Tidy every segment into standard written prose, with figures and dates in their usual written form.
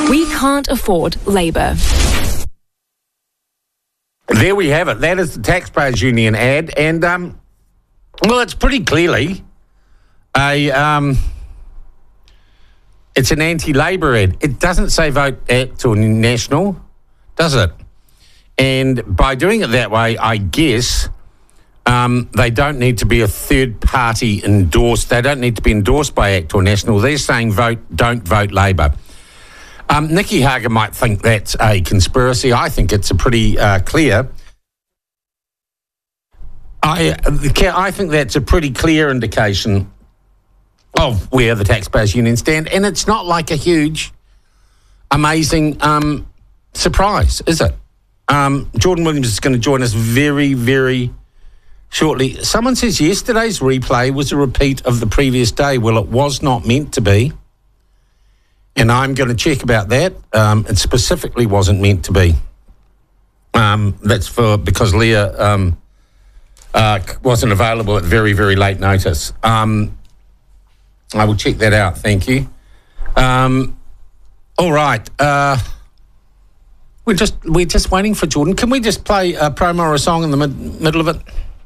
We can't afford Labour. There we have it. That is the Taxpayers Union ad. And, well, it's pretty clearly it's an anti-Labour ad. It doesn't say Vote Act or National, does it? And by doing it that way, I guess they don't need to be a third party endorsed. They don't need to be endorsed by Act or National. They're saying don't vote Labour. Nikki Hager might think that's a conspiracy. I think it's a pretty clear. I think that's a pretty clear indication of where the Taxpayers Union stand, and it's not like a huge, amazing surprise, is it? Jordan Williams is going to join us very, very shortly. Someone says yesterday's replay was a repeat of the previous day. Well, it was not meant to be. And I'm going to check about that. It specifically wasn't meant to be. That's because Leah wasn't available at very, very late notice. I will check that out. Thank you. All right. We're just waiting for Jordan. Can we just play a promo or a song in the middle of it?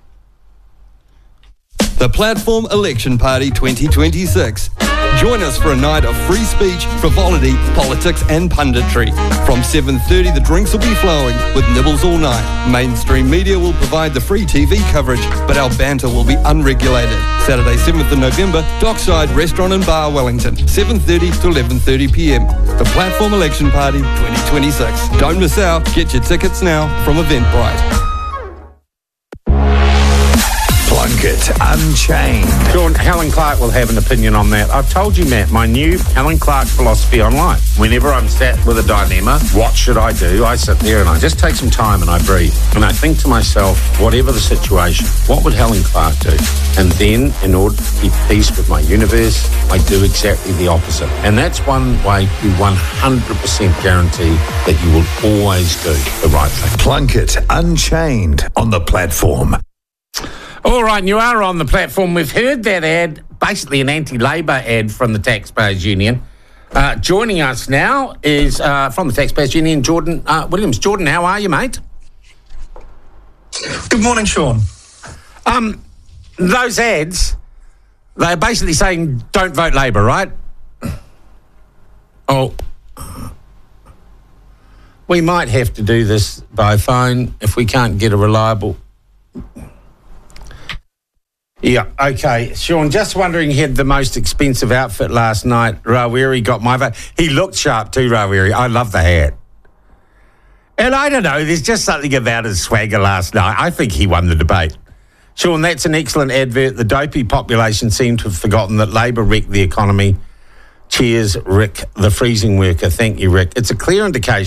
The Platform Election Party 2026. Join us for a night of free speech, frivolity, politics and punditry. From 7:30, the drinks will be flowing with nibbles all night. Mainstream media will provide the free TV coverage, but our banter will be unregulated. Saturday, 7th of November, Dockside Restaurant and Bar, Wellington, 7:30 to 11:30 p.m. The Platform Election Party 2026. Don't miss out. Get your tickets now from Eventbrite. Plunkett Unchained. Sean, Helen Clark will have an opinion on that. I've told you, Matt, my new Helen Clark philosophy on life. Whenever I'm sat with a dilemma, what should I do? I sit there and I just take some time and I breathe. And I think to myself, whatever the situation, what would Helen Clark do? And then, in order to keep peace with my universe, I do exactly the opposite. And that's one way you 100% guarantee that you will always do the right thing. Plunkett Unchained on the Platform. All right, and you are on the platform. We've heard that ad, basically an anti-Labour ad from the Taxpayers Union. Joining us now is from the Taxpayers Union, Jordan Williams. Jordan, how are you, mate? Good morning, Sean. Those ads, they're basically saying don't vote Labour, right? Oh, we might have to do this by phone if we can't get a reliable... Yeah, okay. Sean, just wondering, he had the most expensive outfit last night. Rawiri got my vote. He looked sharp too, Rawiri. I love the hat. And I don't know, there's just something about his swagger last night. I think he won the debate. Sean, that's an excellent advert. The dopey population seem to have forgotten that Labour wrecked the economy. Cheers, Rick, the freezing worker. Thank you, Rick. It's a clear indication